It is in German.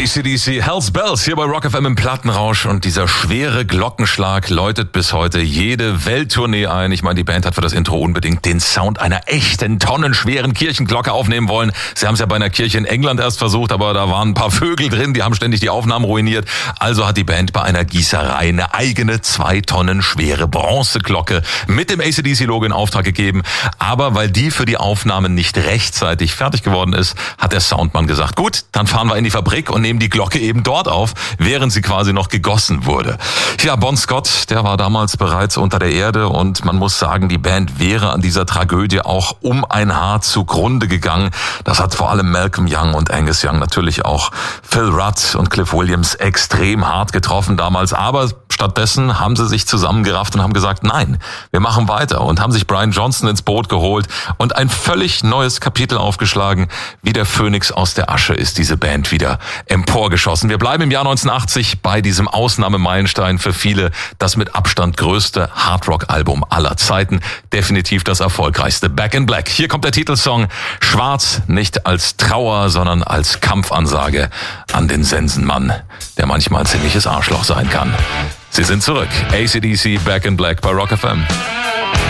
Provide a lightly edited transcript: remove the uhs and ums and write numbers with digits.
AC/DC, Hell's Bells hier bei Rock FM im Plattenrausch, und dieser schwere Glockenschlag läutet bis heute jede Welttournee ein. Ich meine, die Band hat für das Intro unbedingt den Sound einer echten, tonnenschweren Kirchenglocke aufnehmen wollen. Sie haben es ja bei einer Kirche in England erst versucht, aber da waren ein paar Vögel drin, die haben ständig die Aufnahmen ruiniert. Also hat die Band bei einer Gießerei eine eigene 2 Tonnen schwere Bronzeglocke mit dem AC/DC-Logo in Auftrag gegeben. Aber weil die für die Aufnahmen nicht rechtzeitig fertig geworden ist, hat der Soundmann gesagt, gut, dann fahren wir in die Fabrik und nehmen die Glocke eben dort auf, während sie quasi noch gegossen wurde. Ja, Bon Scott, der war damals bereits unter der Erde, und man muss sagen, die Band wäre an dieser Tragödie auch um ein Haar zugrunde gegangen. Das hat vor allem Malcolm Young und Angus Young, natürlich auch Phil Rudd und Cliff Williams extrem hart getroffen damals, aber stattdessen haben sie sich zusammengerafft und haben gesagt, nein, wir machen weiter, und haben sich Brian Johnson ins Boot geholt und ein völlig neues Kapitel aufgeschlagen. Wie der Phönix aus der Asche ist diese Band wieder emporgeschossen. Wir bleiben im Jahr 1980 bei diesem Ausnahmemeilenstein, für viele das mit Abstand größte Hardrock-Album aller Zeiten. Definitiv das erfolgreichste, Back in Black. Hier kommt der Titelsong Schwarz, nicht als Trauer, sondern als Kampfansage an den Sensenmann, der manchmal ein ziemliches Arschloch sein kann. Sie sind zurück. AC/DC, Back in Black bei Rock FM.